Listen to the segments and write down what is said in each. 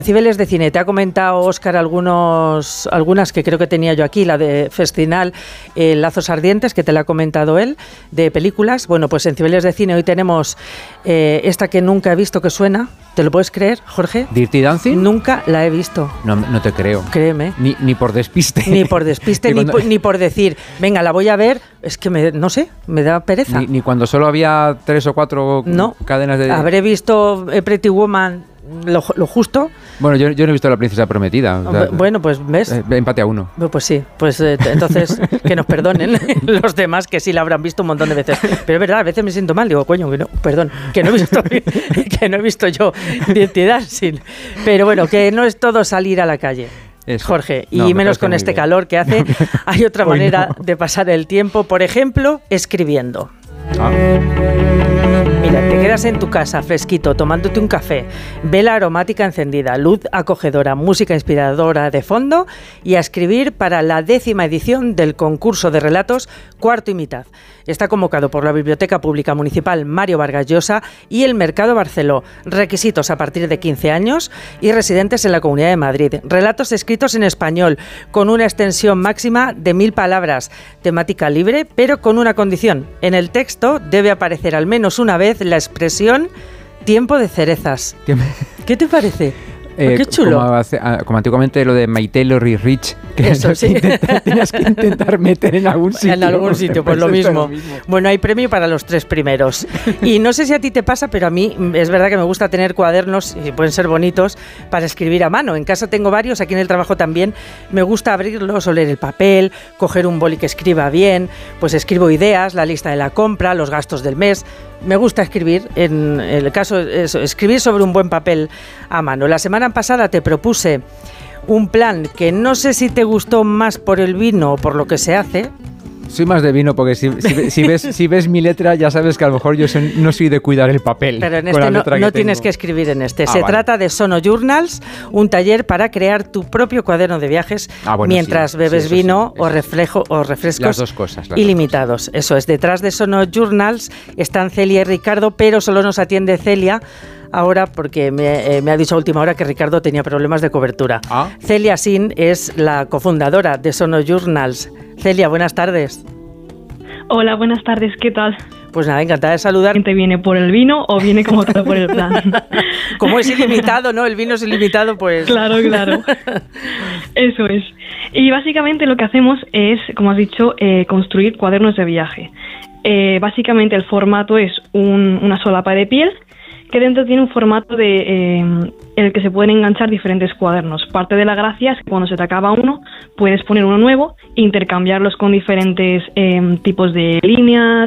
Cibeles de cine, te ha comentado Óscar algunas que creo que tenía yo aquí, la de Festinal, Lazos Ardientes, que te la ha comentado él, de películas. Bueno, pues en Cibeles de cine hoy tenemos esta que nunca he visto, que suena, ¿te lo puedes creer, Jorge? ¿Dirty Dancing? Nunca la he visto. No te creo. Créeme. Ni por despiste. Ni por despiste, ni por decir, venga, la voy a ver, es que no sé, me da pereza. Ni cuando solo había 3 o 4 cadenas de... Habré visto Pretty Woman lo justo. Bueno, yo no he visto La Princesa Prometida. O sea, bueno, pues ves. Empate a 1. Pues sí, pues entonces que nos perdonen los demás que sí la habrán visto un montón de veces. Pero es verdad, a veces me siento mal, digo, coño, que no he visto yo Dirty Dancing. Pero bueno, que no es todo salir a la calle. Eso. Jorge, y menos con este calor que hace. Hay otra manera de pasar el tiempo, por ejemplo, escribiendo. Mira, te quedas en tu casa fresquito, tomándote un café, vela aromática encendida, luz acogedora, música inspiradora de fondo y a escribir para la 10ª edición del concurso de relatos Cuarto y Mitad. Está convocado por la Biblioteca Pública Municipal Mario Vargas Llosa y el Mercado Barceló. Requisitos a partir de 15 años y residentes en la Comunidad de Madrid. Relatos escritos en español, con una extensión máxima de 1000 palabras. Temática libre, pero con una condición. En el texto debe aparecer al menos una vez la expresión tiempo de cerezas. ¿Qué te parece? Qué chulo. Como antiguamente lo de My Taylor is Rich, que eso sí. Tenías que intentar meter en algún sitio. En algún sitio, pues lo mismo. Bueno, hay premio para los 3 primeros. Y no sé si a ti te pasa, pero a mí es verdad que me gusta tener cuadernos, y pueden ser bonitos, para escribir a mano. En casa tengo varios, aquí en el trabajo también. Me gusta abrirlos, oler el papel, coger un boli que escriba bien, pues escribo ideas, la lista de la compra, los gastos del mes. Me gusta escribir, en el caso escribir sobre un buen papel a mano. La semana pasada te propuse un plan que no sé si te gustó más por el vino o por lo que se hace. Soy más de vino porque si ves mi letra ya sabes que a lo mejor yo no soy de cuidar el papel. Pero en este no tienes que escribir en este. Se trata de Sonojournals, un taller para crear tu propio cuaderno de viajes mientras bebes vino o refrescos las dos cosas, ilimitados. Eso es, detrás de Sonojournals están Celia y Ricardo, pero solo nos atiende Celia ahora porque me ha dicho a última hora que Ricardo tenía problemas de cobertura. Celia Sin es la cofundadora de Sonojournals. Celia, buenas tardes. Hola, buenas tardes, ¿qué tal? Pues nada, encantada de saludar. ¿Te viene por el vino o viene como todo por el plan? Como es ilimitado, ¿no? El vino es ilimitado, pues... Claro. Eso es. Y básicamente lo que hacemos es, como has dicho, construir cuadernos de viaje. Básicamente el formato es una solapa de piel que dentro tiene un formato en el que se pueden enganchar diferentes cuadernos. Parte de la gracia es que cuando se te acaba uno, puedes poner uno nuevo e intercambiarlos con diferentes tipos de líneas,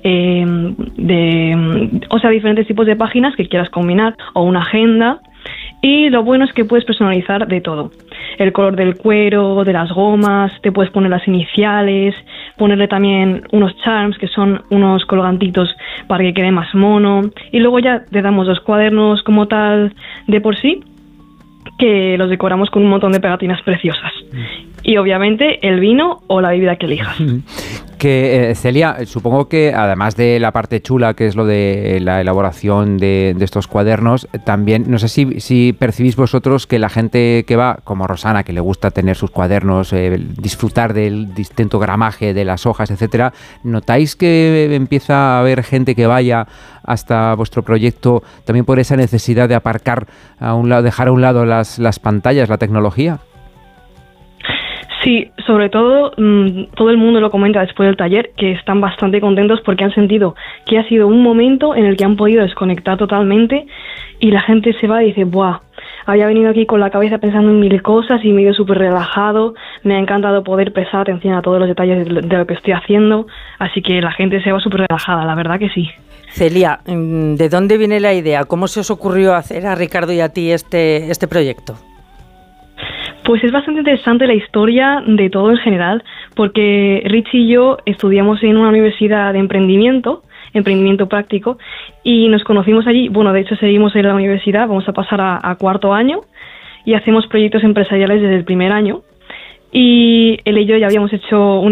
diferentes tipos de páginas que quieras combinar, o una agenda. Y lo bueno es que puedes personalizar de todo. El color del cuero, de las gomas, te puedes poner las iniciales, ponerle también unos charms, que son unos colgantitos para que quede más mono. Y luego ya te damos los cuadernos como tal de por sí, que los decoramos con un montón de pegatinas preciosas. Y obviamente el vino o la bebida que elijas. Celia, supongo que además de la parte chula, que es lo de la elaboración de estos cuadernos, también, no sé si percibís vosotros que la gente que va, como Rosana, que le gusta tener sus cuadernos, disfrutar del distinto gramaje de las hojas, etcétera, ¿notáis que empieza a haber gente que vaya hasta vuestro proyecto también por esa necesidad de aparcar a un lado, dejar a un lado las pantallas, la tecnología? Sí, sobre todo todo el mundo lo comenta después del taller, que están bastante contentos porque han sentido que ha sido un momento en el que han podido desconectar totalmente y la gente se va y dice, ¡buah! Había venido aquí con la cabeza pensando en 1000 cosas y me he ido súper relajado, me ha encantado poder prestar atención a todos los detalles de lo que estoy haciendo, así que la gente se va súper relajada, la verdad que sí. Celia, ¿de dónde viene la idea? ¿Cómo se os ocurrió hacer a Ricardo y a ti este proyecto? Pues es bastante interesante la historia de todo en general, porque Rich y yo estudiamos en una universidad de emprendimiento práctico, y nos conocimos allí. Bueno, de hecho seguimos en la universidad, vamos a pasar a cuarto año, y hacemos proyectos empresariales desde el primer año. Y él y yo ya habíamos hecho